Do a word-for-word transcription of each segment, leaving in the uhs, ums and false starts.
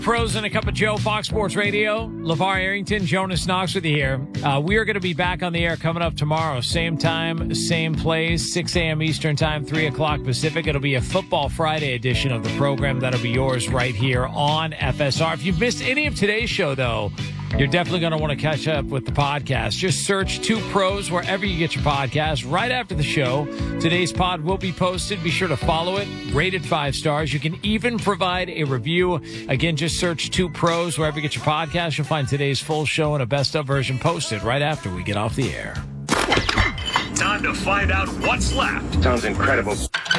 Pros and a Cup of Joe, Fox Sports Radio. LeVar Arrington, Jonas Knox with you here. Uh, we are going to be back on the air coming up tomorrow. Same time, same place, six a.m. Eastern time, three o'clock Pacific. It'll be a Football Friday edition of the program. That'll be yours right here on F S R. If you've missed any of today's show, though, you're definitely going to want to catch up with the podcast. Just search Two Pros wherever you get your podcast. Right after the show, today's pod will be posted. Be sure to follow it. Rated five stars. You can even provide a review. Again, just search Two Pros wherever you get your podcast. You'll find today's full show and a best-of version posted right after we get off the air. Time to find out what's left. Sounds incredible.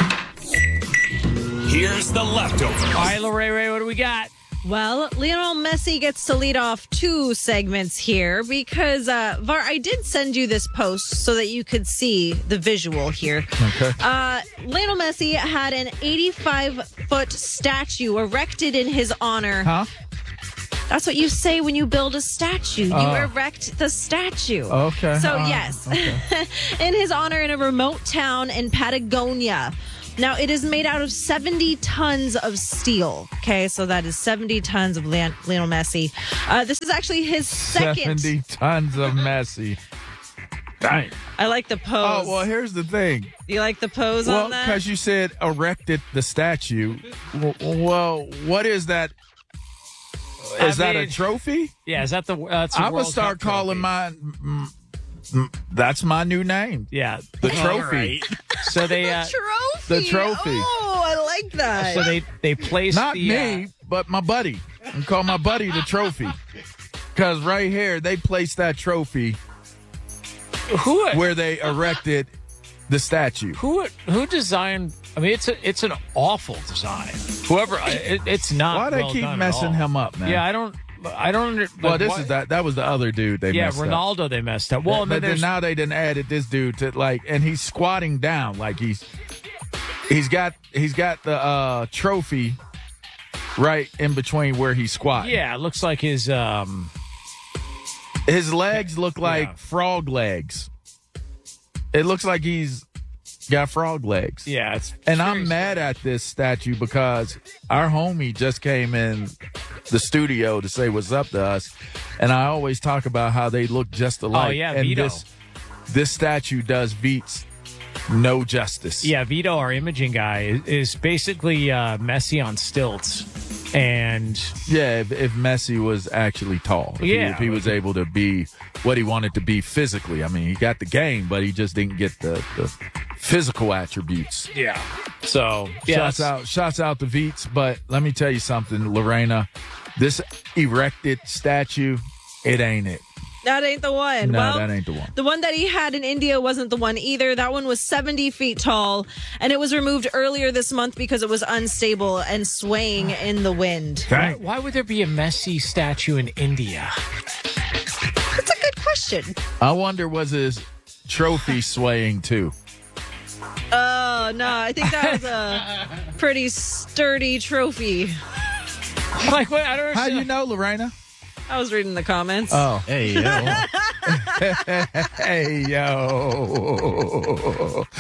Here's the leftovers. All right, Lorraine, Ray, what do we got? Well, Lionel Messi gets to lead off two segments here because, uh, Var, I did send you this post so that you could see the visual here. Okay. Uh, Lionel Messi had an eighty-five foot statue erected in his honor. Huh? That's what you say when you build a statue. You Oh. erect the statue. Okay. So, Uh, yes, okay. in his honor in a remote town in Patagonia. Now, it is made out of seventy tons of steel. Okay, so that is seventy tons of Leon- Lionel Messi. Uh, this is actually his second. seventy tons of Messi. Dang. I like the pose. Oh, well, here's the thing. You like the pose Well, on that? because you said erected the statue. W- Well, what is that? Is I that mean, a trophy? Yeah, is that the? Uh, that's a I would World start Cup calling trophy. my. Mm, that's my new name. Yeah, The All trophy. right. So they, uh, trophy. the trophy. Oh, I like that. so they they placed Not the, me, uh, but my buddy. I call my buddy the trophy. Because right here, they placed that trophy who where they erected the statue. who who designed? I mean, it's a it's an awful design. Whoever it, it's not. Why they well keep done at messing all. him up, man? Yeah, I don't. I don't. Under, Well, like, this why- is that. That was the other dude they Yeah, messed up. Ronaldo. They messed up. Well, But and then then there's now they didn't added this dude to like, and he's squatting down like he's he's got he's got the uh, trophy right in between where he's squatting. yeah. It looks like his um. His legs look like Yeah. frog legs. It looks like he's got frog legs. Yeah, it's And very I'm mad at this statue because our homie just came in the studio to say what's up to us. And I always talk about how they look just alike. Oh, yeah, and Vito. this this statue does Beats no justice. Yeah, Vito, our imaging guy, is, is basically uh, Messi on stilts. And Yeah, if, if Messi was actually tall. If he- Yeah. If he was able to be what he wanted to be physically. I mean, he got the game, but he just didn't get the, the physical attributes. yeah, so yeah, Shots that's- out, shots out to Veets. But let me tell you something, Lorena. This erected statue, it ain't it. That ain't the one. No, well, that ain't the one. The one that he had in India wasn't the one either. That one was seventy feet tall, and it was removed earlier this month because it was unstable and swaying in the wind. Why, why would there be a Messi statue in India? That's a good question. I wonder was his trophy swaying too. Oh, no, I think that was a pretty sturdy trophy. Like, what? I don't How understand. you know, Lorena? I was reading the comments. Oh, Hey, yo. hey yo.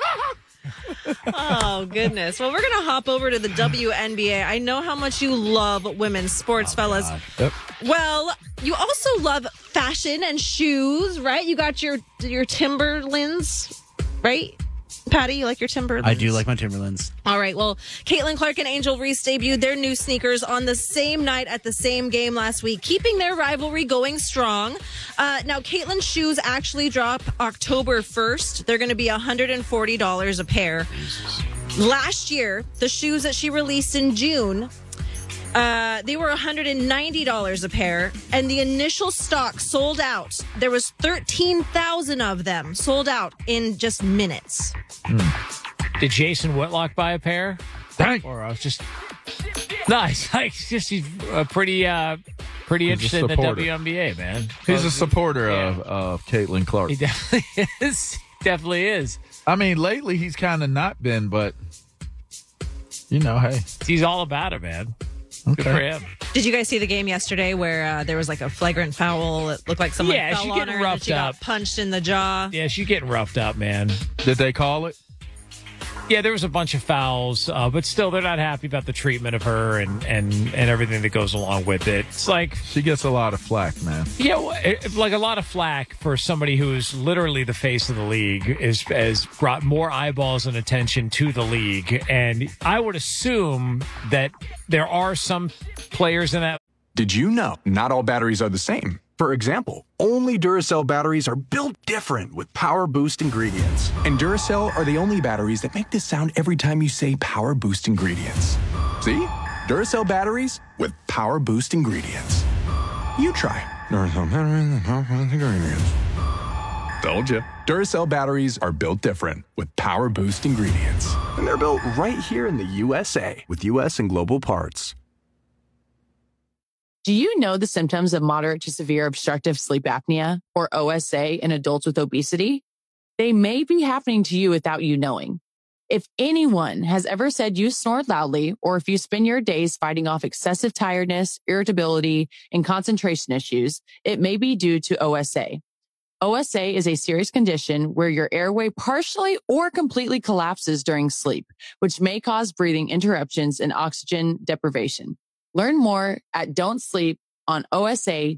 Oh, goodness. Well, we're going to hop over to the W N B A. I know how much you love women's sports, fellas. Yep. Well, you also love fashion and shoes, right? You got your your Timberlands, right? Patty, you like your Timberlands? I do like my Timberlands. All right. Well, Caitlin Clark and Angel Reese debuted their new sneakers on the same night at the same game last week, keeping their rivalry going strong. Uh, now, Caitlin's shoes actually drop October first. They're going to be one hundred forty dollars a pair. Last year, the shoes that she released in June, uh, they were one hundred ninety dollars a pair, and the initial stock sold out. There was thirteen thousand of them sold out in just minutes. Did Jason Whitlock buy a pair? Dang. Or I was just nice. Like, just he's uh, pretty, uh, pretty He's a interested in the supporter. W N B A, man. He's a supporter Yeah. of, of Caitlin Clark. He definitely is. Definitely is. I mean, lately he's kind of not been, but you know, hey, He's all about it, man. Good for okay. him. Did you guys see the game yesterday where uh, there was like a flagrant foul? It looked like someone Yeah, fell she on getting her and roughed she up. got punched in the jaw. Yeah, she's getting roughed up, man. Did they call it? Yeah, there was a bunch of fouls, uh, but still, they're not happy about the treatment of her and, and, and everything that goes along with it. It's like she gets a lot of flack, man. Yeah, it, like a lot of flack for somebody who's literally the face of the league is has brought more eyeballs and attention to the league, and I would assume that there are some players in that. Did you know not all batteries are the same? For example, only Duracell batteries are built different with Power Boost ingredients. And Duracell are the only batteries that make this sound every time you say Power Boost ingredients. See? Duracell batteries with Power Boost ingredients. You try. Duracell batteries with Power Boost ingredients. Told you. Duracell batteries are built different with Power Boost ingredients. And they're built right here in the U S A with U S and global parts. Do you know the symptoms of moderate to severe obstructive sleep apnea, or O S A, in adults with obesity? They may be happening to you without you knowing. If anyone has ever said you snored loudly, or if you spend your days fighting off excessive tiredness, irritability, and concentration issues, it may be due to O S A. O S A is a serious condition where your airway partially or completely collapses during sleep, which may cause breathing interruptions and oxygen deprivation. Learn more at don't sleep on O S A